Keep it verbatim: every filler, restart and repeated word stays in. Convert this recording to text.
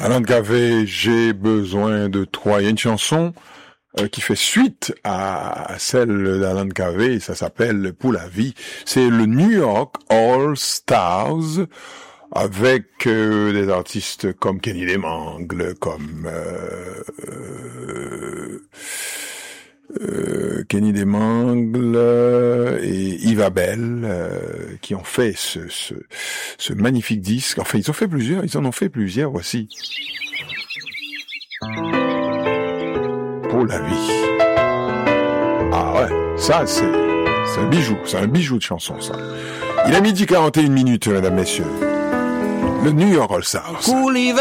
Alain Gavé, j'ai besoin de toi. Il y a une chanson euh, qui fait suite à, à celle d'Alain Gavé, ça s'appelle Pour la vie. C'est le New York All Stars avec euh, des artistes comme Kenny Desmangles, comme euh, euh, euh, Kenny Desmangles et Yves Abel euh, qui ont fait ce, ce, ce magnifique disque. Enfin, ils ont fait plusieurs, ils en ont fait plusieurs, voici. Pour la vie. Ah ouais, ça c'est, c'est un bijou, c'est un bijou de chanson ça. Il a midi quarante et une minutes, mesdames, messieurs. Le New York All Stars.